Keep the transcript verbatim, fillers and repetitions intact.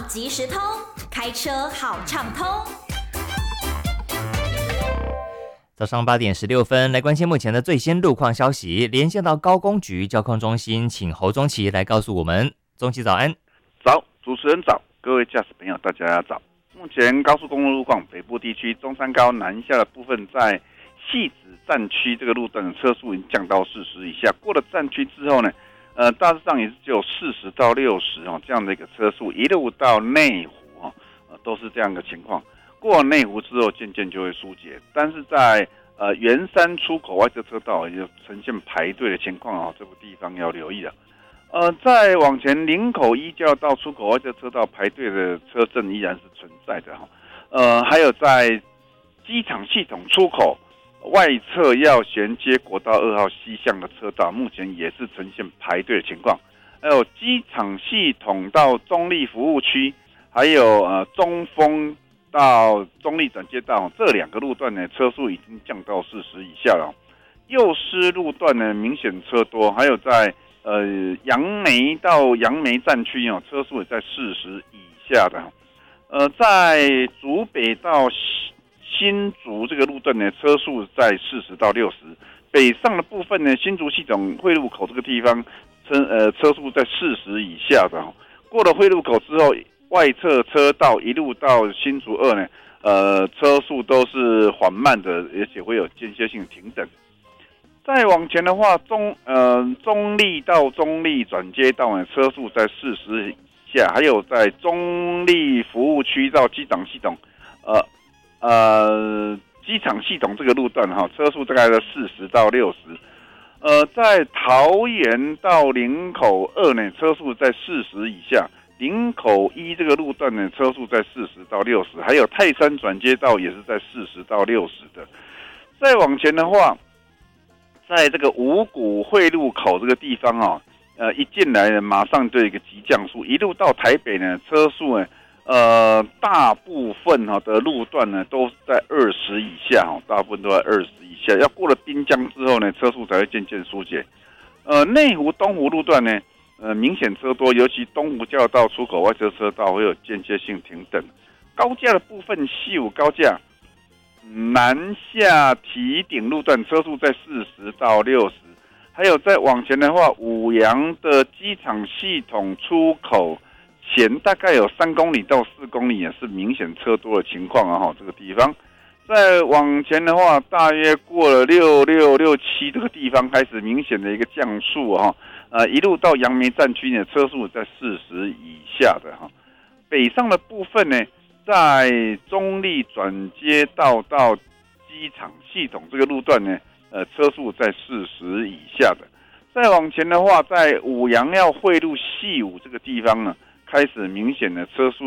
即时通，开车好畅通。 早上八点十六分，来关心目前的最新路况消息。连线到高工局交通中心，请侯宗奇来告诉我们。宗奇早安。 早，主持人早，各位驾驶朋友大家早。目前高速公路路况，北部地区中山高南下的部分，在汐止站区这个路段的车速已经降到四十以下，过了站区之后呢，呃，大致上也是只有四十到六十哦这样的一个车速，一路到内湖哦，呃，都是这样的情况。过了内湖之后，渐渐就会疏解，但是在呃圆山出口外侧车道也就呈现排队的情况哦，这个地方要留意了。呃，再往前林口一交流道出口外侧车道排队的车阵依然是存在的哈。呃，还有在机场系统出口外侧要衔接国道二号西向的车道，目前也是呈现排队的情况。还有机场系统到中立服务区，还有呃中丰到中立转接道这两个路段呢，车速已经降到四十以下了。右师路段呢，明显车多，还有在呃杨梅到杨梅站区哦，车速也在四十以下的。呃，在竹北到新竹这个路段呢，车速在四十到六十。北上的部分呢，新竹系统汇入口这个地方，车呃车速在四十以下的。过了汇入口之后，外侧车道一路到新竹二呢，呃，车速都是缓慢的，而且会有间歇性停等。再往前的话，中呃中立到中立转接道呢，车速在四十以下，还有在中立服务区到机场系统，呃呃机场系统这个路段哈，车速大概在四十到六十。呃，在桃园到林口二呢，车速在四十以下。林口一这个路段呢，车速在四十到六十，还有泰山转接道也是在四十到六十的。再往前的话，在这个五股汇入口这个地方啊，呃，一进来呢，马上就有一个急降速，一路到台北呢，车速呢，呃，大部分哈的路段呢都是在二十以下哈，大部分都在二十以下。要过了滨江之后呢，车速才会渐渐疏解。呃，内湖东湖路段呢。呃，明显车多，尤其东湖交流道出口外侧车道会有间歇性停等。高架的部分，西武高架南下提顶路段车速在四十到六十，还有再往前的话，五羊的机场系统出口前大概有三公里到四公里也是明显车多的情况啊，哈，这个地方。再往前的话，大约过了六六六七这个地方开始明显的一个降速哈，呃，一路到杨梅站区呢，车速在四十以下的哈。北上的部分呢，在中立转接道到机场系统这个路段呢，呃，车速在四十以下的。再往前的话，在五羊要汇入汐五这个地方呢，开始明显的车速。